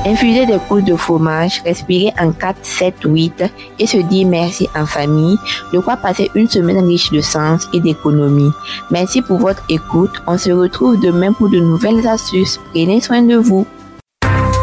Infuser des couches de fromage, respirer en 4, 7, 8 et se dire merci en famille, de quoi passer une semaine riche de sens et d'économie. Merci pour votre écoute. On se retrouve demain pour de nouvelles astuces. Prenez soin de vous.